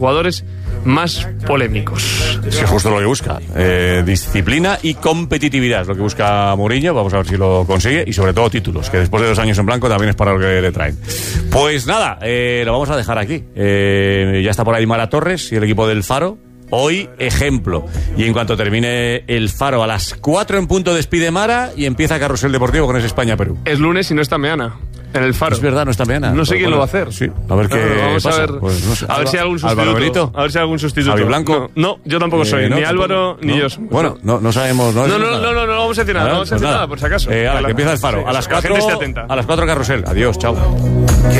jugadores más polémicos. Es que justo lo que busca. Disciplina y competitividad es lo que busca Mourinho. Vamos a ver si lo consigue. Y sobre todo títulos, que después de 2 años en blanco también es para lo que le traen. Pues nada, lo vamos a dejar aquí. Ya está por ahí Mara Torres y el equipo del Faro. Hoy, ejemplo. Y en cuanto termine el Faro a las 4 en punto, despide Mara y empieza Carrusel Deportivo con ese España-Perú. Es lunes y no está Meana en el Faro. Es verdad, no está Meana. No sé quién lo va a hacer. Sí, a ver qué vamos pasa. A ver, pues no sé. a ver si hay algún sustituto. Álvaro Benito. A ver si hay algún sustituto. Javi Blanco. No, yo tampoco soy. No, ni Álvaro, tampoco, ni no. yo. Bueno, no sabemos. No vamos a decir nada. No vamos a decir nada, por si acaso. Ahora, que empieza el Faro. Sí, a las 4, la gente esté atenta. a las 4 Carrusel. Adiós, chao.